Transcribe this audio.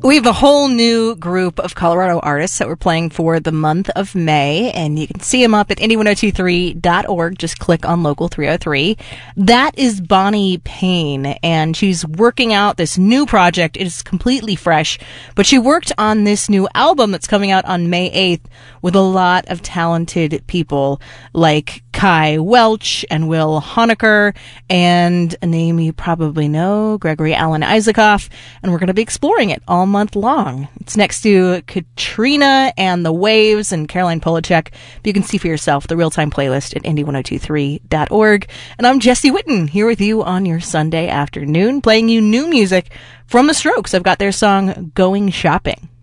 We have a whole new group of Colorado artists that we're playing for the month of May, and you can see them up at indie1023.org. Just click on Local 303. That is Bonnie Payne, and she's working out this new project. It is completely fresh, but she worked on this new album that's coming out on May 8th with a lot of talented people like Kai Welch and Will Honecker and a name you probably know, Gregory Alan Isaacoff, and we're going to be exploring it all month long. It's next to Katrina and the Waves and Caroline Polachek. But you can see for yourself the real-time playlist at indie1023.org. And I'm Jesse Whitten here with you on your Sunday afternoon, playing you new music from The Strokes. I've got their song Going Shopping.